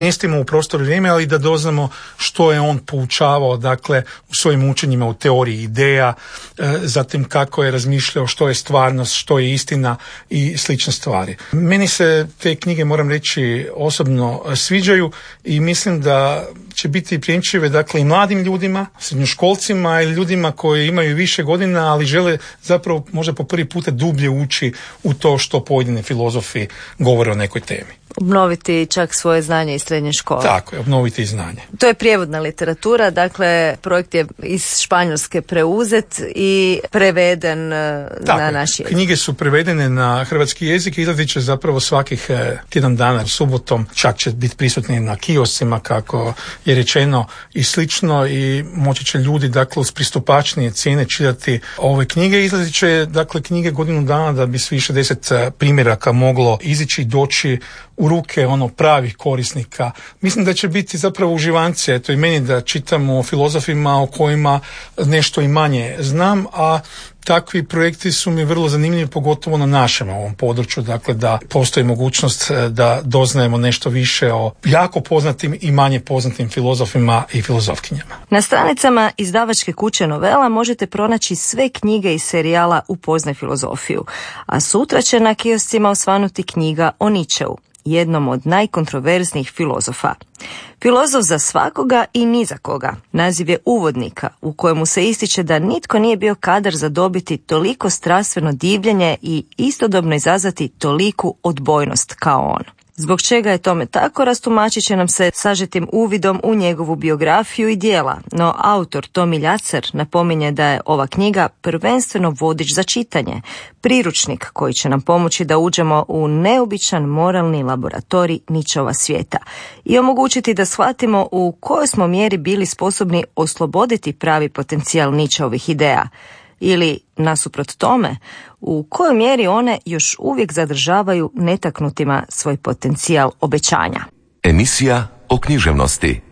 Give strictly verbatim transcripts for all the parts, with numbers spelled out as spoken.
mjestimo u prostor i vrijeme, ali da doznamo što je on poučavao, dakle, u svojim učenjima u teoriji ideja, e, zatim kako je razmišljao što je stvarnost, što je istina i slične stvari. Meni se te knjige, moram reći, osobno sviđaju i mislim da će biti primčljive, dakle, i mladim ljudima, srednjoškolcima ili ljudima koji imaju više godina, ali žele zapravo možda po prvi puta dublje ući u to što pojedini filozofi govore o nekoj temi. Obnoviti čak svoje znanje iz srednje škole. Tako je, obnoviti znanje. To je prijevodna literatura, dakle projekt je iz Španjolske preuzet i preveden Tako, na naš jezik. Knjige su prevedene na hrvatski jezik i izlazit će zapravo svakih tjedan dana subotom, čak će biti prisutni na kioscima kako je rečeno i slično i moći će ljudi, dakle, uz pristupačnije cijene čitati ove knjige. Izlazit će, dakle, knjige godinu dana da bi s više deset primjeraka moglo izići i doći u ruke ono pravih korisnika. Mislim da će biti zapravo uživancije, eto i meni da čitam o filozofima o kojima nešto i manje znam, a takvi projekti su mi vrlo zanimljivi, pogotovo na našem ovom području, dakle da postoji mogućnost da doznajemo nešto više o jako poznatim i manje poznatim filozofima i filozofkinjama. Na stranicama izdavačke kuće Novela možete pronaći sve knjige iz serijala Upoznaj filozofiju, a sutra će na kioscima osvanuti knjiga o Nietzscheu, jednom od najkontroverznijih filozofa. Filozof za svakoga i ni za koga. Naziv je uvodnika u kojemu se ističe da nitko nije bio kadar zadobiti toliko strastveno divljenje i istodobno izazvati toliku odbojnost kao on. Zbog čega je tome tako, rastumačit će nam se sažetim uvidom u njegovu biografiju i djela, no autor Tomi Ljacer napominje da je ova knjiga prvenstveno vodič za čitanje, priručnik koji će nam pomoći da uđemo u neobičan moralni laboratorij Nietzscheova svijeta i omogućiti da shvatimo u kojoj smo mjeri bili sposobni osloboditi pravi potencijal Nietzscheovih ideja. Ili, nasuprot tome, u kojoj mjeri one još uvijek zadržavaju netaknutima svoj potencijal obećanja. Emisija o književnosti.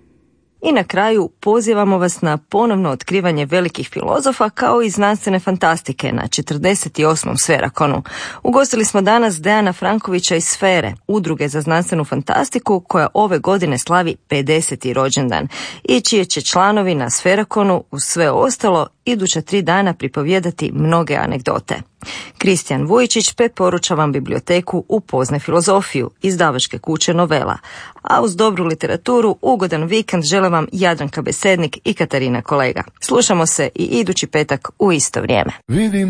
I na kraju pozivamo vas na ponovno otkrivanje velikih filozofa kao i znanstvene fantastike na četrdeset osmom Sferakonu. Ugostili smo danas Dejana Frankovića iz Sfere, udruge za znanstvenu fantastiku koja ove godine slavi pedeseti rođendan i čije će članovi na Sferakonu uz sve ostalo iduća tri dana pripovjedati mnoge anegdote. Kristijan Vujičić preporuča vam biblioteku Upoznaj filozofiju izdavačke kuće Novela, a uz dobru literaturu ugodan vikend žele vam Jadranka Besednik i Katarina Kolega. Slušamo se i idući petak u isto vrijeme. Vidim